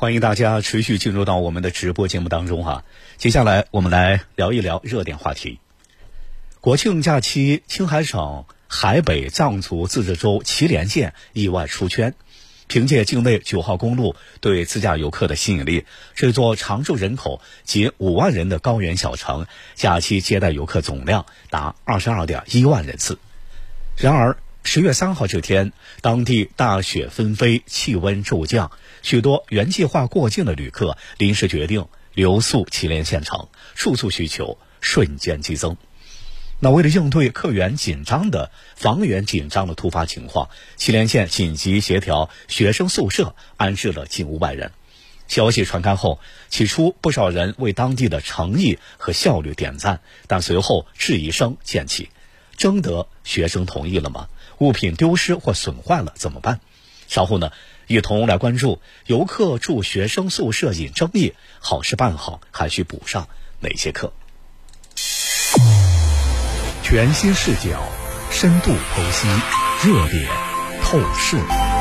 欢迎大家持续进入到我们的直播节目当中接下来我们来聊一聊热点话题。国庆假期，青海省海北藏族自治州祁连县意外出圈。凭借境内9号公路对自驾游客的吸引力，这座常住人口仅5万人的高原小城，假期接待游客总量达22.1万人次。然而10月3号这天，当地大雪纷飞，气温骤降，许多原计划过境的旅客临时决定留宿祁连县城，住宿需求瞬间激增。那为了应对房源紧张的突发情况，祁连县紧急协调学生宿舍安置了近500人。消息传开后，起初不少人为当地的诚意和效率点赞，但随后质疑声渐起：征得学生同意了吗？物品丢失或损坏了怎么办？稍后一同来关注游客住学生宿舍引争议，好事办好还需补上哪些课？全新视角，深度剖析，热点透视。